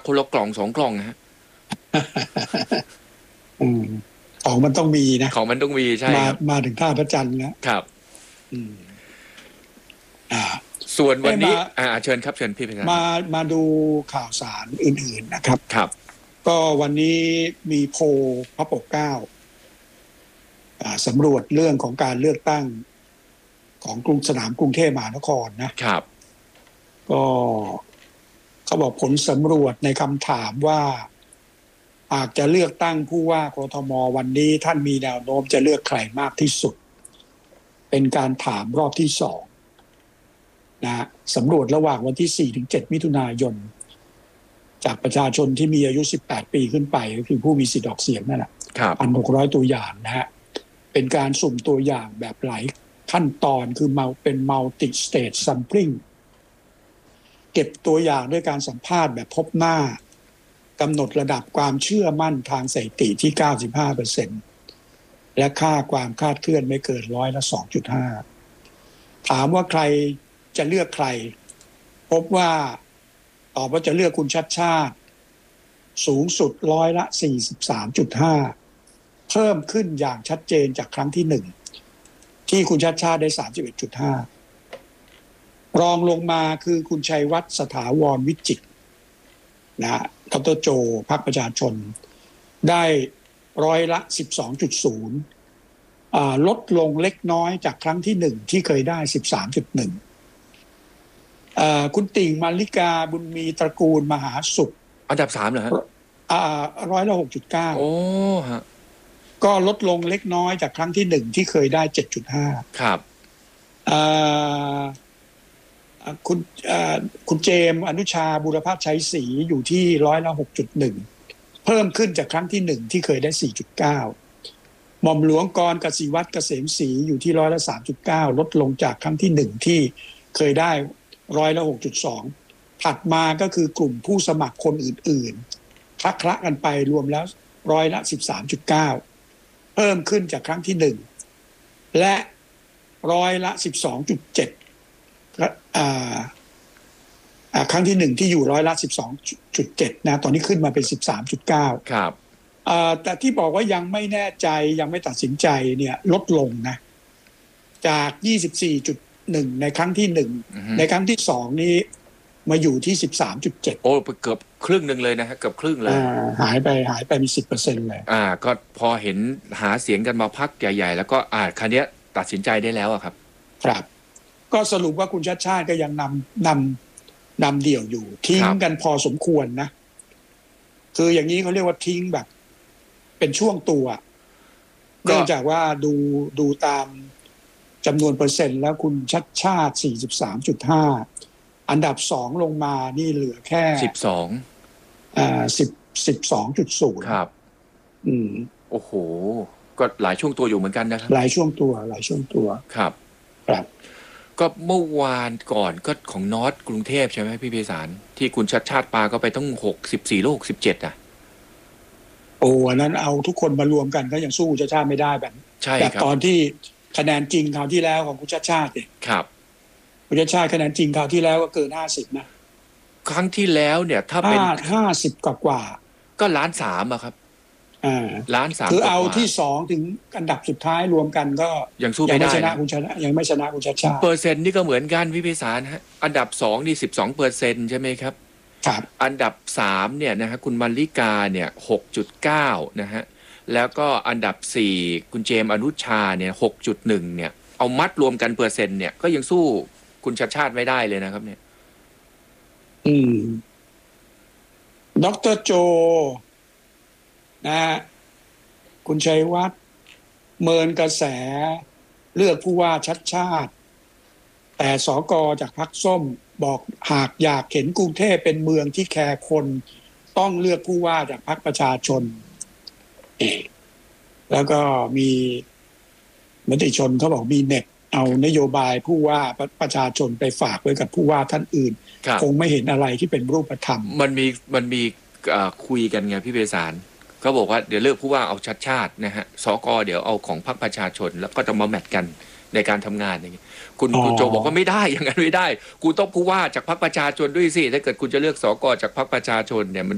คนละกล่อง2กล่องฮะของมันต้องมีนะของมันต้องมีใช่ครับมาถึงท่าพระจันทร์แล้วครับส่วนวันนี้เชิญครับเชิญพี่พิธามาดูข่าวสารอื่นๆนะครับครับก็วันนี้มีโพลพระปกเกล้าสำรวจเรื่องของการเลือกตั้งของสนามกรุงเทพมหานครนะครับก็เขาบอกผลสำรวจในคำถามว่าหากจะเลือกตั้งผู้ว่ากทมวันนี้ท่านมีแนวโน้มจะเลือกใครมากที่สุดเป็นการถามรอบที่2นะสำรวจระหว่างวันที่4 ถึง 7 มิถุนายนจากประชาชนที่มีอายุ18 ปีขึ้นไปก็คือผู้มีสิทธิ์ออกเสียงนั่นแหละ 1,600 ตัวอย่างนะฮะเป็นการสุ่มตัวอย่างแบบหลายขั้นตอนคือเป็น multi stage sampling เก็บตัวอย่างด้วยการสัมภาษณ์แบบพบหน้ากำหนดระดับความเชื่อมั่นทางสถิติที่ 95% และค่าความคลาดเคลื่อนไม่เกิน2.5 ถามว่าใครจะเลือกใครพบว่าตอบว่าจะเลือกคุณชัดชาติสูงสุด43.5 เพิ่มขึ้นอย่างชัดเจนจากครั้งที่1ที่คุณชัดชาติได้ 31.5 รองลงมาคือคุณชัยวัฒน์สถาวรวิจิตรนะดร.โจพรรคประชาชนได้12.0 ลดลงเล็กน้อยจากครั้งที่1ที่เคยได้ 13.1 คุณติ่งมาริกาบุญมีตระกูลมหาสุขอันดับ3เหรอฮะ 6.9 โอ้ฮะก็ลดลงเล็กน้อยจากครั้งที่1ที่เคยได้ 7.5 ครับคุณเจมส์อนุชาบุรพชัยศรีอยู่ที่6.1 เพิ่มขึ้นจากครั้งที่1ที่เคยได้ 4.9 หม่อมหลวงกรกสิวัฒน์เกษมศรีอยู่ที่3.9 ลดลงจากครั้งที่1ที่เคยได้6.2 ถัดมาก็คือกลุ่มผู้สมัครคนอื่นๆคละกันไปรวมแล้ว13.9 เพิ่มขึ้นจากครั้งที่1และ12.7ครั้งที่1ที่อยู่12.7 นะตอนนี้ขึ้นมาเป็น 13.9 ครับแต่ที่บอกว่ายังไม่แน่ใจยังไม่ตัดสินใจเนี่ยลดลงนะจาก 24.1 ในครั้งที่1ในครั้งที่2นี้มาอยู่ที่ 13.7 โอ้เกือบครึ่งนึงเลยนะฮะเกือบครึ่งเลยหายไปมี 10% เลยก็พอเห็นหาเสียงกันมาพักใหญ่ๆแล้วก็คราวนี้ตัดสินใจได้แล้วครับครับก็สรุปว่าคุณชาติชาติก็ยังนำเดี่ยวอยู่ทิ้งกันพอสมควรนะคืออย่างนี้เขาเรียกว่าทิ้งแบบเป็นช่วงตัวเนื่องจากว่าดูตามจำนวนเปอร์เซ็นต์แล้วคุณชัดชาติ 43.5 อันดับ2ลงมานี่เหลือแค่12.0 ครับโอ้โหก็หลายช่วงตัวอยู่เหมือนกันนะครับหลายช่วงตัวครับก็เมื่อวานก่อนก็ของนอร์ทกรุงเทพใช่ไหมพี่พิสารที่คุณชัดชาติปาก็ไปต้อง64 67อ่ะโอ้อันนั้นเอาทุกคนมารวมกันก็ยังสู้ชัดชาติไม่ได้แบบตอนที่คะแนนจริงคราวที่แล้วของคุณชัดชาติครับคุณชัดชาติคะแนนจริงคราวที่แล้วก็เกิน50นะครั้งที่แล้วเนี่ยถ้าเป็น 50กว่าก็1.3 อ่ะครับ1.3 คือเอาที่2ถึงอันดับสุดท้ายรวมกันก็ยังสู้ไม่ได้ยังไม่ชนะคุณชัดชาติเปอร์เซ็นต์นี่ก็เหมือนกันพี่พิสารฮะอันดับ2นี่ 12% ใช่ไหมครับครับอันดับ3เนี่ยนะฮะคุณมาริกาเนี่ย 6.9 นะฮะแล้วก็อันดับ4คุณเจมส์อนุชาเนี่ย 6.1 เนี่ยเอามัดรวมกันเปอร์เซ็นต์เนี่ยก็ยังสู้คุณชัดชาติไม่ได้เลยนะครับเนี่ยดร.โจนะคุณชัยวัฒน์เมินกระแสเลือกผู้ว่าชัดชาติแต่สก.จากพรรคส้มบอกหากอยากเห็นกรุงเทพเป็นเมืองที่แคร์คนต้องเลือกผู้ว่าจากพรรคประชาชนแล้วก็มีมติชนเขาบอกมีเน็ตเอานโยบายผู้ว่าประชาชนไปฝากไว้กับผู้ว่าท่านอื่นคงไม่เห็นอะไรที่เป็นรูปธรรมมันมีคุยกันไงพี่เบสารเขาบอกว่าเดี๋ยวเลือกผู้ว่าเอาชัดชาตินะฮะสก.เดี๋ยวเอาของพรรคประชาชนแล้วก็จะมาแมทกันในการทำงานอย่างนี้คุณโจบอกว่าไม่ได้อย่างนั้นไม่ได้กูต้องผู้ว่าจากพรรคประชาชนด้วยสิถ้าเกิดคุณจะเลือกสก.จากพรรคประชาชนเนี่ยมัน